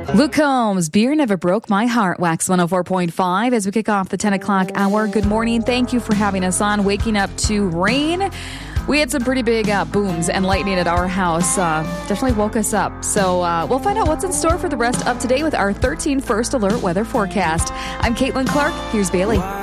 Luke Combs, Beer Never Broke My Heart, Wax 104.5 as we kick off the 10 o'clock hour. Good morning. Thank you for having us on. Waking up to rain. We had some pretty big booms and lightning at our house. Definitely woke us up. So we'll find out what's in store for the rest of today with our 13 First Alert weather forecast. I'm Caitlin Clark. Here's Bailey.